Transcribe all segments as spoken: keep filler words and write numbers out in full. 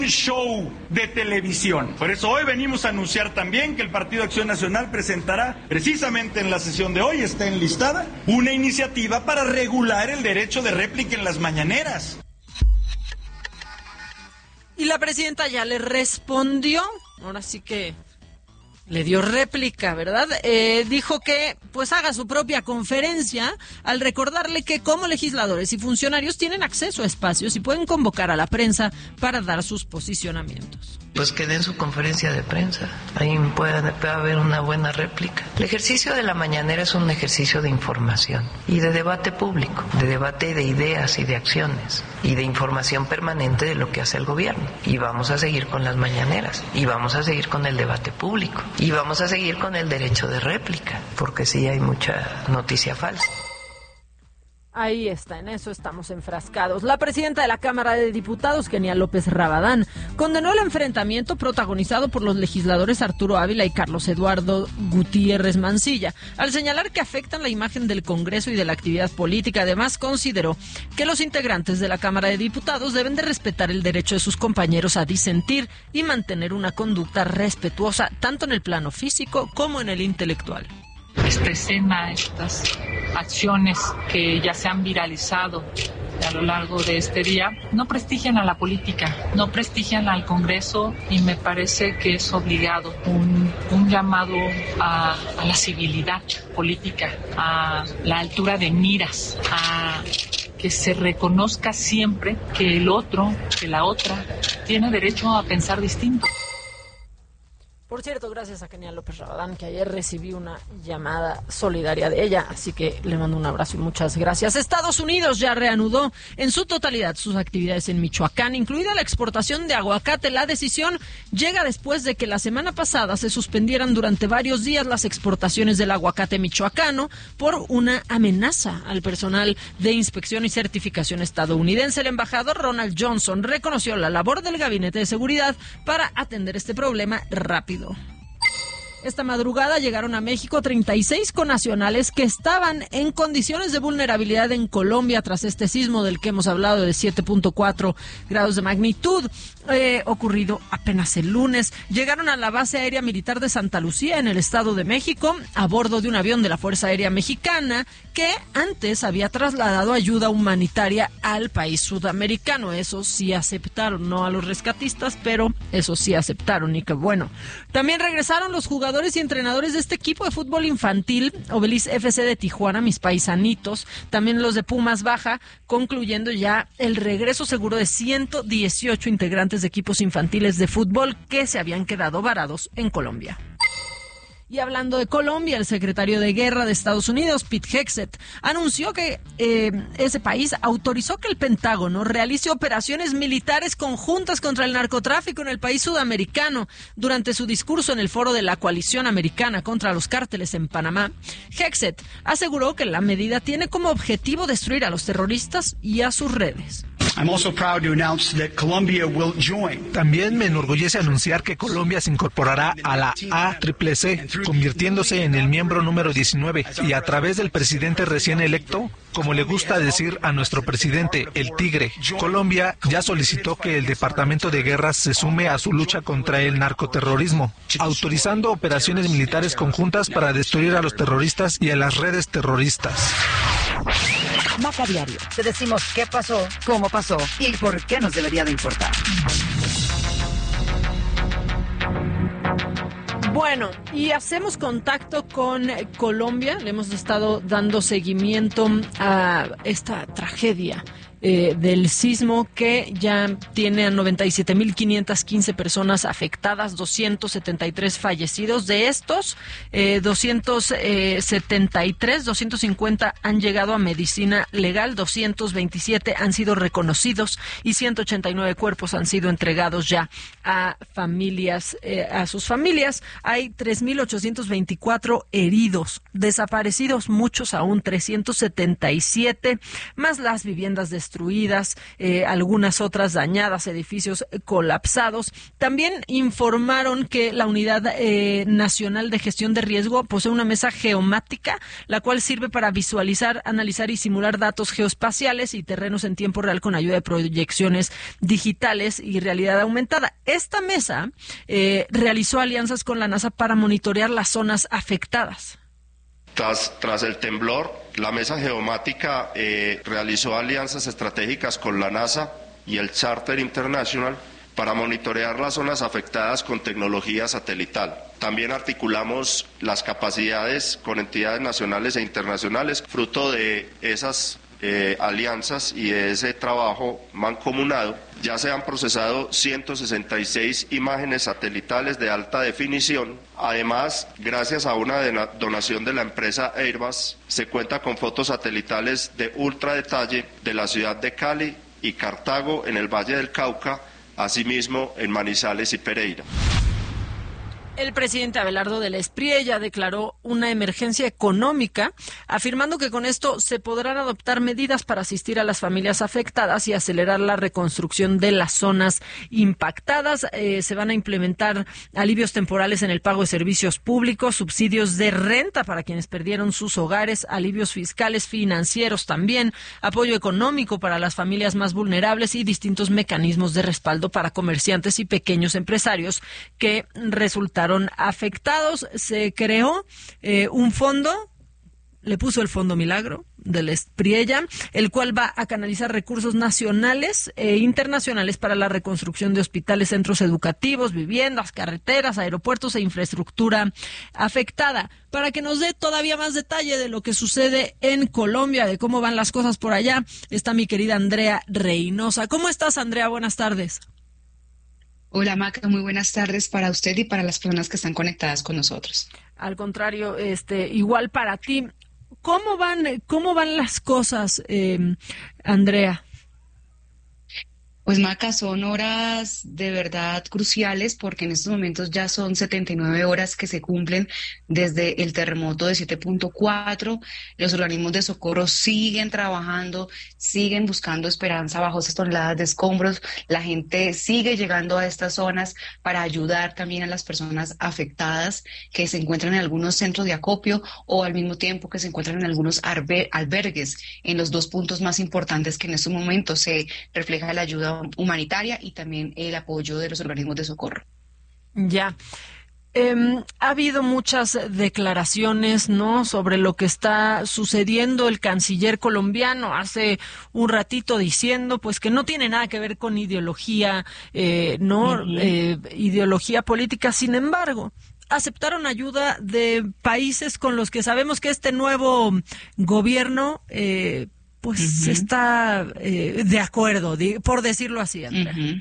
show de televisión. Por eso hoy venimos a anunciar también que el Partido Acción Nacional presentará precisamente en la sesión de hoy, está enlistada, una iniciativa para regular el derecho de réplica en las mañaneras. Y la presidenta ya le respondió, ahora sí que le dio réplica, ¿verdad? Eh, dijo que pues haga su propia conferencia al recordarle que como legisladores y funcionarios tienen acceso a espacios y pueden convocar a la prensa para dar sus posicionamientos. Pues que den su conferencia de prensa, ahí puede, puede haber una buena réplica. El ejercicio de la mañanera es un ejercicio de información y de debate público, de debate de ideas y de acciones y de información permanente de lo que hace el gobierno. Y vamos a seguir con las mañaneras y vamos a seguir con el debate público y vamos a seguir con el derecho de réplica, porque sí hay mucha noticia falsa. Ahí está, en eso estamos enfrascados. La presidenta de la Cámara de Diputados, Kenia López Rabadán, condenó el enfrentamiento protagonizado por los legisladores Arturo Ávila y Carlos Eduardo Gutiérrez Mancilla, al señalar que afectan la imagen del Congreso y de la actividad política. Además, consideró que los integrantes de la Cámara de Diputados deben de respetar el derecho de sus compañeros a disentir y mantener una conducta respetuosa, tanto en el plano físico como en el intelectual. Esta escena, estas acciones que ya se han viralizado a lo largo de este día, no prestigian a la política, no prestigian al Congreso y me parece que es obligado un, un llamado a, a la civilidad política, a la altura de miras, a que se reconozca siempre que el otro, que la otra, tiene derecho a pensar distinto. Por cierto, gracias a Kenia López Rabadán, que ayer recibí una llamada solidaria de ella, así que le mando un abrazo y muchas gracias. Estados Unidos ya reanudó en su totalidad sus actividades en Michoacán, incluida la exportación de aguacate. La decisión llega después de que la semana pasada se suspendieran durante varios días las exportaciones del aguacate michoacano por una amenaza al personal de inspección y certificación estadounidense. El embajador Ronald Johnson reconoció la labor del Gabinete de Seguridad para atender este problema rápido. Esta madrugada llegaron a México treinta y seis connacionales que estaban en condiciones de vulnerabilidad en Colombia tras este sismo del que hemos hablado de siete punto cuatro grados de magnitud, eh, ocurrido apenas el lunes. Llegaron a la base aérea militar de Santa Lucía en el Estado de México a bordo de un avión de la Fuerza Aérea Mexicana que antes había trasladado ayuda humanitaria al país sudamericano. Eso sí aceptaron, no a los rescatistas, pero eso sí aceptaron y qué bueno. También regresaron los jugadores y entrenadores de este equipo de fútbol infantil, Obelis F C de Tijuana, mis paisanitos, también los de Pumas Baja, concluyendo ya el regreso seguro de ciento dieciocho integrantes de equipos infantiles de fútbol que se habían quedado varados en Colombia. Y hablando de Colombia, el secretario de Guerra de Estados Unidos, Pete Hegseth, anunció que eh, ese país autorizó que el Pentágono realice operaciones militares conjuntas contra el narcotráfico en el país sudamericano. Durante su discurso en el foro de la Coalición Americana contra los Cárteles en Panamá, Hegseth aseguró que la medida tiene como objetivo destruir a los terroristas y a sus redes. También me enorgullece anunciar que Colombia se incorporará a la A C C, convirtiéndose en el miembro número diecinueve, y a través del presidente recién electo, como le gusta decir a nuestro presidente, el Tigre, Colombia ya solicitó que el Departamento de Guerra se sume a su lucha contra el narcoterrorismo, autorizando operaciones militares conjuntas para destruir a los terroristas y a las redes terroristas. Maca Diario. Te decimos qué pasó, cómo pasó y por qué nos debería de importar. Bueno, y hacemos contacto con Colombia. Le hemos estado dando seguimiento a esta tragedia eh, del sismo que ya tiene a noventa y siete mil quinientas quince personas afectadas, doscientos setenta y tres fallecidos. De estos, eh, doscientos setenta y tres, doscientos cincuenta han llegado a medicina legal, doscientos veintisiete han sido reconocidos y ciento ochenta y nueve cuerpos han sido entregados ya a familias, eh, a sus familias. Hay tres mil ochocientos veinticuatro heridos, desaparecidos muchos aún, trescientos setenta y siete, más las viviendas destruidas destruidas, eh, algunas otras dañadas, edificios colapsados. También informaron que la Unidad eh, Nacional de Gestión de Riesgo posee una mesa geomática, la cual sirve para visualizar, analizar y simular datos geoespaciales y terrenos en tiempo real con ayuda de proyecciones digitales y realidad aumentada. Esta mesa eh, realizó alianzas con la NASA para monitorear las zonas afectadas. Tras, tras el temblor, la mesa geomática eh, realizó alianzas estratégicas con la NASA y el Charter International para monitorear las zonas afectadas con tecnología satelital. También articulamos las capacidades con entidades nacionales e internacionales, fruto de esas eh, alianzas y de ese trabajo mancomunado. Ya se han procesado ciento sesenta y seis imágenes satelitales de alta definición. Además, gracias a una donación de la empresa Airbus, se cuenta con fotos satelitales de ultra detalle de la ciudad de Cali y Cartago en el Valle del Cauca, asimismo en Manizales y Pereira. El presidente Abelardo del Espriella declaró una emergencia económica, afirmando que con esto se podrán adoptar medidas para asistir a las familias afectadas y acelerar la reconstrucción de las zonas impactadas. Eh, se van a implementar alivios temporales en el pago de servicios públicos, subsidios de renta para quienes perdieron sus hogares, alivios fiscales, financieros también, apoyo económico para las familias más vulnerables y distintos mecanismos de respaldo para comerciantes y pequeños empresarios que resultaron afectados. Se creó eh, un fondo, le puso el Fondo Milagro del Espriella, el cual va a canalizar recursos nacionales e internacionales para la reconstrucción de hospitales, centros educativos, viviendas, carreteras, aeropuertos e infraestructura afectada. Para que nos dé todavía más detalle de lo que sucede en Colombia, de cómo van las cosas por allá, está mi querida Andrea Reynosa. ¿Cómo estás, Andrea? Buenas tardes. Hola, Maca, muy buenas tardes para usted y para las personas que están conectadas con nosotros. Al contrario, este, igual para ti. ¿Cómo van, cómo van las cosas, eh, Andrea? Pues, Maca, son horas de verdad cruciales porque en estos momentos ya son setenta y nueve horas que se cumplen desde el terremoto de siete punto cuatro. Los organismos de socorro siguen trabajando, siguen buscando esperanza bajo esas toneladas de escombros. La gente sigue llegando a estas zonas para ayudar también a las personas afectadas que se encuentran en algunos centros de acopio o al mismo tiempo que se encuentran en algunos albergues, en los dos puntos más importantes que en estos momentos se refleja la ayuda humanitaria y también el apoyo de los organismos de socorro. Ya. Eh, ha habido muchas declaraciones, ¿no?, sobre lo que está sucediendo. El canciller colombiano hace un ratito diciendo, pues, que no tiene nada que ver con ideología, eh, no, uh-huh. eh, ideología política. Sin embargo, aceptaron ayuda de países con los que sabemos que este nuevo gobierno eh, pues uh-huh. está eh, de acuerdo, de, por decirlo así, Andrea. Uh-huh.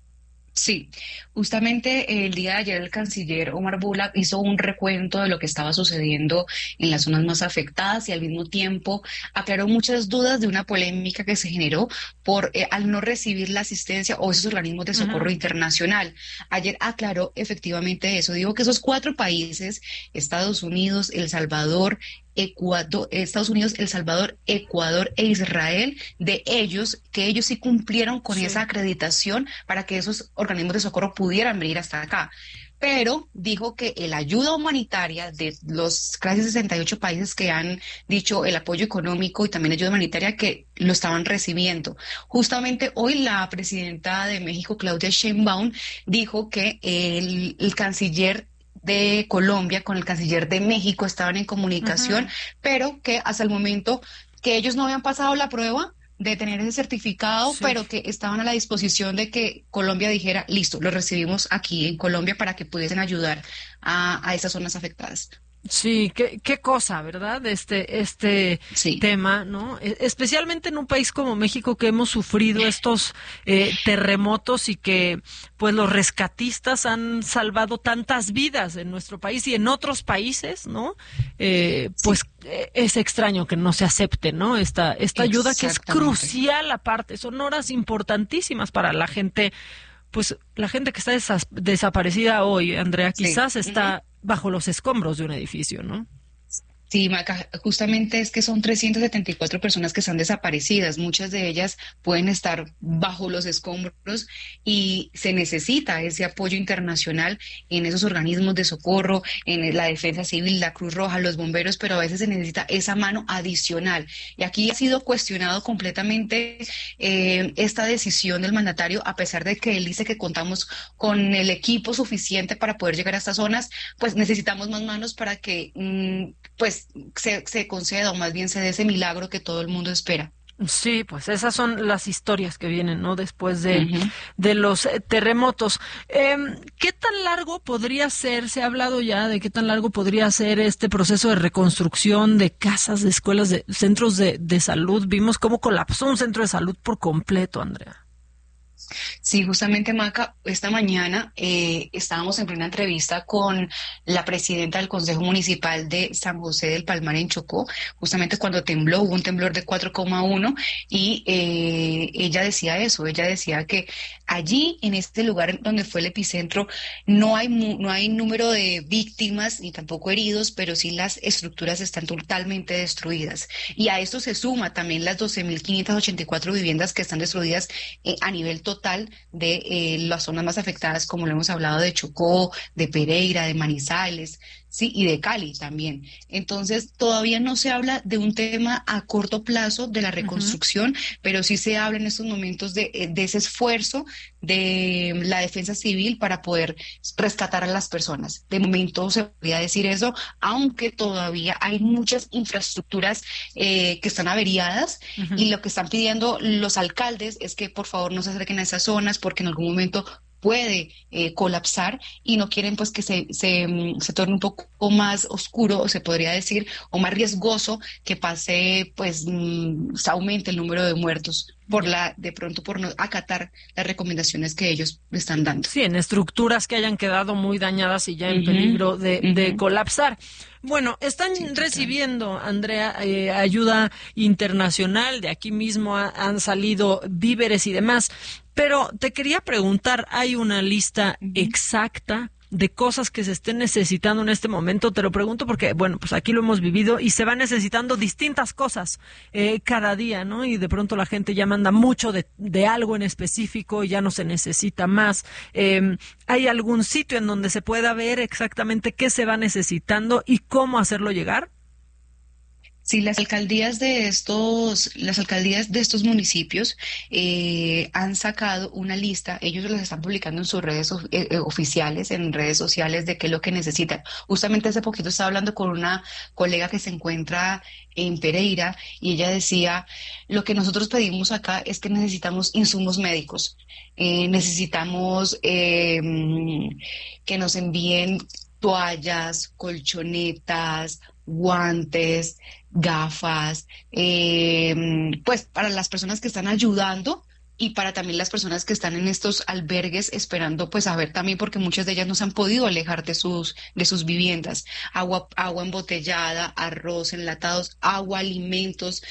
Sí, justamente el día de ayer el canciller Omar Bulak hizo un recuento de lo que estaba sucediendo en las zonas más afectadas y al mismo tiempo aclaró muchas dudas de una polémica que se generó por eh, al no recibir la asistencia o esos organismos de socorro uh-huh. internacional. Ayer aclaró efectivamente eso. Dijo que esos cuatro países, Estados Unidos, El Salvador, Ecuador, Estados Unidos, El Salvador, Ecuador e Israel, de ellos, que ellos sí cumplieron con sí. esa acreditación para que esos organismos de socorro pudieran venir hasta acá. Pero dijo que la ayuda humanitaria de los casi sesenta y ocho países que han dicho el apoyo económico y también ayuda humanitaria que lo estaban recibiendo. Justamente hoy la presidenta de México, Claudia Sheinbaum, dijo que el, el canciller de Colombia con el canciller de México estaban en comunicación, uh-huh. pero que hasta el momento que ellos no habían pasado la prueba de tener ese certificado, sí. pero que estaban a la disposición de que Colombia dijera, listo, lo recibimos aquí en Colombia para que pudiesen ayudar a, a esas zonas afectadas. Sí, qué, qué cosa, ¿verdad? Este, este sí. tema, ¿no? Especialmente en un país como México que hemos sufrido estos eh, terremotos y que, pues, los rescatistas han salvado tantas vidas en nuestro país y en otros países, ¿no? Eh, pues sí. es extraño que no se acepte, ¿no? Esta, esta ayuda que es crucial aparte, son horas importantísimas para la gente, pues, la gente que está desas- desaparecida hoy, Andrea, quizás sí. está uh-huh. bajo los escombros de un edificio, ¿no? Sí, Maca, justamente es que son trescientas setenta y cuatro personas que están desaparecidas. Muchas de ellas pueden estar bajo los escombros y se necesita ese apoyo internacional en esos organismos de socorro, en la Defensa Civil, la Cruz Roja, los bomberos, pero a veces se necesita esa mano adicional. Y aquí ha sido cuestionado completamente eh, esta decisión del mandatario, a pesar de que él dice que contamos con el equipo suficiente para poder llegar a estas zonas, pues necesitamos más manos para que mmm, pues Se, se conceda, o más bien se dé ese milagro que todo el mundo espera. Sí, pues esas son las historias que vienen, ¿no? Después de, Uh-huh. de los terremotos. Eh, ¿Qué tan largo podría ser? Se ha hablado ya de qué tan largo podría ser este proceso de reconstrucción de casas, de escuelas, de centros de, de salud. Vimos cómo colapsó un centro de salud por completo, Andrea. Sí, justamente, Maca, esta mañana eh, estábamos en plena entrevista con la presidenta del Consejo Municipal de San José del Palmar en Chocó, justamente cuando tembló, hubo un temblor de cuatro coma uno y eh, ella decía eso, ella decía que allí, en este lugar donde fue el epicentro, no hay, no hay número de víctimas ni tampoco heridos, pero sí las estructuras están totalmente destruidas. Y a esto se suma también las doce mil quinientas ochenta y cuatro viviendas que están destruidas eh, a nivel total de eh, las zonas más afectadas, como lo hemos hablado, de Chocó, de Pereira, de Manizales, sí, y de Cali también. Entonces, todavía no se habla de un tema a corto plazo de la reconstrucción, uh-huh. pero sí se habla en estos momentos de, de ese esfuerzo de la defensa civil para poder rescatar a las personas. De momento se podría decir eso, aunque todavía hay muchas infraestructuras eh, que están averiadas, uh-huh. y lo que están pidiendo los alcaldes es que por favor no se acerquen a esas zonas porque en algún momento puede eh, colapsar y no quieren pues que se, se, se torne un poco más oscuro, o se podría decir, o más riesgoso que pase, pues mm, se aumente el número de muertos por la, de pronto por no acatar las recomendaciones que ellos están dando. Sí, en estructuras que hayan quedado muy dañadas y ya en uh-huh. peligro de, uh-huh. de colapsar. Bueno, están sí, recibiendo, Andrea, eh, ayuda internacional, de aquí mismo ha, han salido víveres y demás, pero te quería preguntar, ¿hay una lista uh-huh. exacta de cosas que se estén necesitando en este momento? Te lo pregunto porque, bueno, pues aquí lo hemos vivido y se van necesitando distintas cosas eh, cada día, ¿no? Y de pronto la gente ya manda mucho de, de algo en específico y ya no se necesita más. Eh, ¿Hay algún sitio en donde se pueda ver exactamente qué se va necesitando y cómo hacerlo llegar? Sí, las alcaldías de estos, las alcaldías de estos municipios eh, han sacado una lista, ellos las están publicando en sus redes eh, oficiales, en redes sociales, de qué es lo que necesitan. Justamente hace poquito estaba hablando con una colega que se encuentra en Pereira y ella decía, lo que nosotros pedimos acá es que necesitamos insumos médicos, eh, necesitamos eh, que nos envíen toallas, colchonetas, guantes, gafas, eh, pues para las personas que están ayudando y para también las personas que están en estos albergues esperando pues a ver también, porque muchas de ellas no se han podido alejar de sus de sus viviendas. Agua, agua embotellada, arroz, enlatados, agua, alimentos,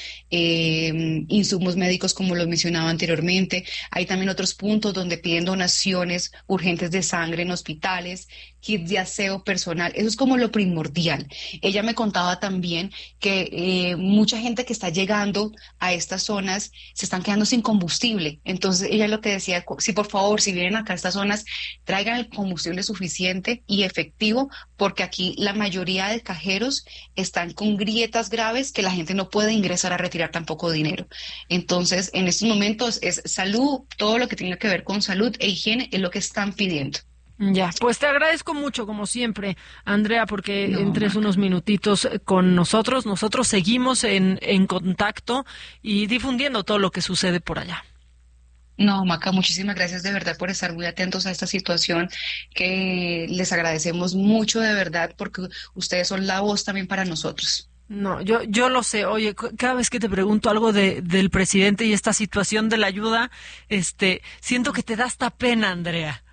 eh, insumos médicos como lo mencionaba anteriormente. Hay también otros puntos donde piden donaciones urgentes de sangre en hospitales, kits de aseo personal. Eso es como lo primordial. Ella me contaba también que eh, mucha gente que está llegando a estas zonas se están quedando sin combustible. Entonces ella lo que decía, si por favor, si vienen acá a estas zonas, traigan el combustible suficiente y efectivo, porque aquí la mayoría de cajeros están con grietas graves que la gente no puede ingresar a retirar tampoco dinero. Entonces, en estos momentos es salud, todo lo que tenga que ver con salud e higiene es lo que están pidiendo. Ya, pues te agradezco mucho, como siempre, Andrea, porque no, entres unos minutitos con nosotros. Nosotros seguimos en, en contacto y difundiendo todo lo que sucede por allá. No, Maca, muchísimas gracias de verdad por estar muy atentos a esta situación, que les agradecemos mucho de verdad, porque ustedes son la voz también para nosotros. No, yo yo lo sé. Oye, cada vez que te pregunto algo de del presidente y esta situación de la ayuda, este, siento que te da hasta pena, Andrea.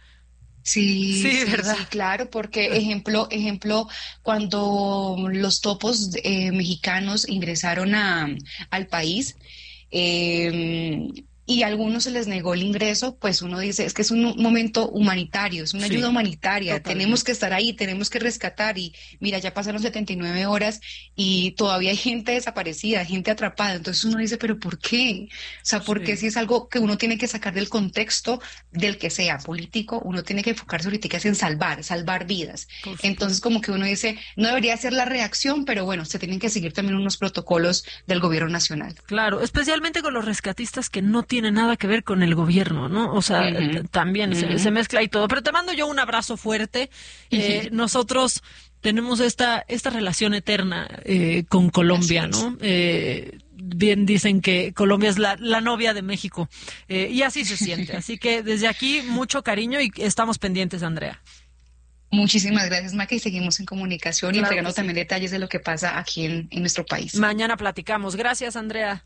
Sí, sí, sí, ¿verdad? Sí, claro, porque ejemplo, ejemplo, cuando los topos eh, mexicanos ingresaron a, al país, eh, y a algunos se les negó el ingreso, pues uno dice, es que es un momento humanitario, es una Sí, ayuda humanitaria, totalmente. tenemos que estar ahí, tenemos que rescatar, y mira, ya pasaron setenta y nueve horas y todavía hay gente desaparecida, gente atrapada, entonces uno dice, pero ¿por qué? O sea, ¿por qué Sí. si es algo que uno tiene que sacar del contexto del que sea político, uno tiene que enfocarse ahorita en salvar, salvar vidas? Por supuesto. Entonces como que uno dice, no debería ser la reacción, pero bueno, se tienen que seguir también unos protocolos del gobierno nacional. Claro, especialmente con los rescatistas que no tienen nada que ver con el gobierno, ¿no? O sea, Ujú, t- también se, ujú. se mezcla y todo. Pero te mando yo un abrazo fuerte. Eh, nosotros tenemos esta esta relación eterna eh, con Colombia, Así es. ¿no? Eh, bien dicen que Colombia es la, la novia de México eh, y así se siente. Así que desde aquí mucho cariño y estamos pendientes, Andrea. Muchísimas gracias, Maca, y seguimos en comunicación y Claro entregando que sí. también detalles de lo que pasa aquí en, en nuestro país. Mañana platicamos. Gracias, Andrea.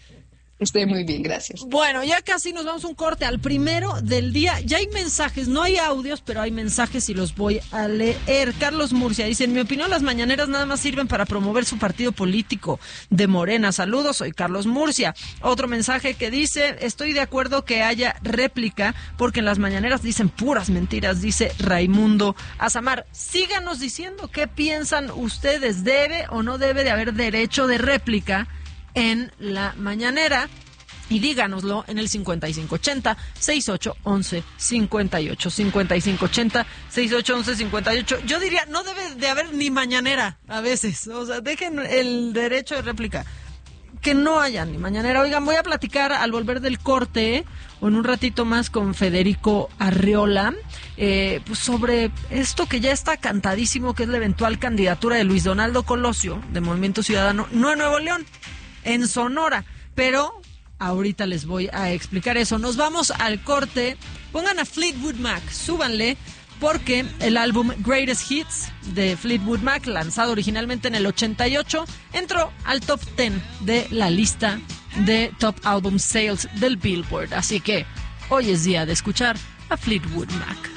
Esté muy bien, gracias. Bueno, ya casi nos vamos a un corte al primero del día. Ya hay mensajes, no hay audios, pero hay mensajes y los voy a leer. Carlos Murcia dice, en mi opinión las mañaneras nada más sirven para promover su partido político de Morena. Saludos, soy Carlos Murcia. Otro mensaje que dice, estoy de acuerdo que haya réplica porque en las mañaneras dicen puras mentiras, dice Raimundo Azamar. Síganos diciendo qué piensan ustedes, ¿debe o no debe de haber derecho de réplica en la mañanera? Y díganoslo en el cincuenta y cinco ochenta, sesenta y ocho once cincuenta y ocho. cincuenta y cinco ochenta, sesenta y ocho once cincuenta y ocho. Yo diría, no debe de haber ni mañanera a veces. O sea, dejen el derecho de réplica. Que no haya ni mañanera. Oigan, voy a platicar al volver del corte o en un ratito más con Federico Arreola eh, pues sobre esto que ya está cantadísimo, que es la eventual candidatura de Luis Donaldo Colosio de Movimiento Ciudadano, no en Nuevo León, en Sonora, pero ahorita les voy a explicar eso. Nos vamos al corte. Pongan a Fleetwood Mac, súbanle, porque el álbum Greatest Hits de Fleetwood Mac, lanzado originalmente en el ochenta y ocho, entró al top diez de la lista de Top Album Sales del Billboard. Así que hoy es día de escuchar a Fleetwood Mac.